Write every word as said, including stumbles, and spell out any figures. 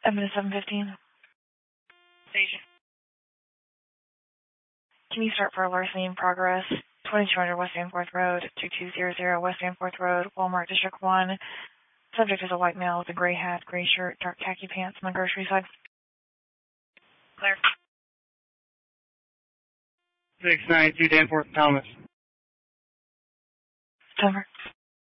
Edmund seven fifteen. Station. Can you start for larceny in progress? twenty-two hundred West Danforth Road, two two zero zero West Danforth Road, Walmart District one. Subject is a white male with a gray hat, gray shirt, dark khaki pants on the grocery side. Clear. six ninety-two Danforth Thomas. Over.